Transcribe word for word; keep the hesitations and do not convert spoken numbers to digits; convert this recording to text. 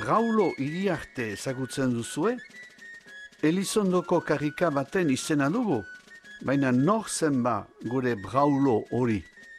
Raulo Iriarte ezagutzen duzue? Elizondoko karrika baten izena dugu, baina nor zen ba gure Braulo hori.